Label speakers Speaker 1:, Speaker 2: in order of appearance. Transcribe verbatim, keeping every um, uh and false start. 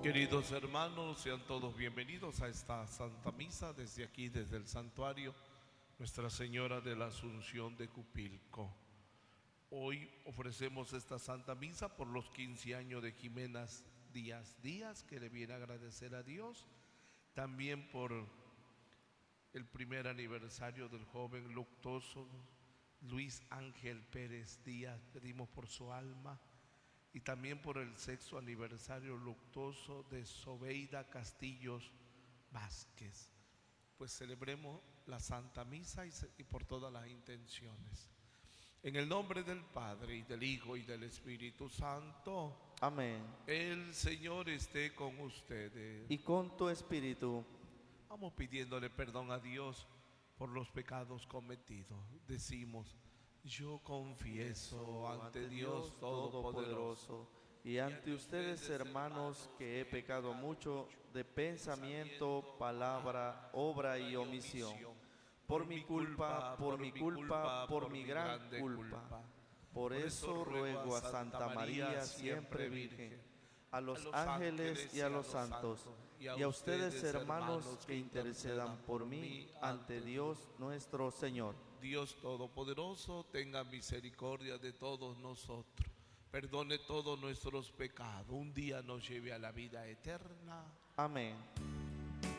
Speaker 1: Queridos hermanos, sean todos bienvenidos a esta Santa Misa desde aquí, desde el Santuario Nuestra Señora de la Asunción de Cupilco. Hoy ofrecemos esta Santa Misa por los quince años de Jimena Díaz Díaz, que le viene a agradecer a Dios. También por el primer aniversario del joven luctuoso Luis Ángel Pérez Díaz, pedimos por su alma. Y también por el sexto aniversario luctuoso de Sobeida Castillos Vázquez. Pues celebremos la Santa Misa y, se, y por todas las intenciones. En el nombre del Padre, y del Hijo, y del Espíritu Santo.
Speaker 2: Amén.
Speaker 1: El Señor esté con ustedes.
Speaker 2: Y con tu espíritu.
Speaker 1: Vamos pidiéndole perdón a Dios por los pecados cometidos. Decimos: yo confieso ante Dios Todopoderoso
Speaker 2: y ante ustedes, hermanos, que he pecado mucho de pensamiento, palabra, obra y omisión. Por mi culpa, por mi culpa, por mi gran culpa. Por eso ruego a Santa María, siempre Virgen, a los ángeles y a los santos, y a ustedes, hermanos, que intercedan por mí ante Dios nuestro Señor.
Speaker 1: Dios Todopoderoso, tenga misericordia de todos nosotros, perdone todos nuestros pecados, un día nos lleve a la vida eterna.
Speaker 2: Amén.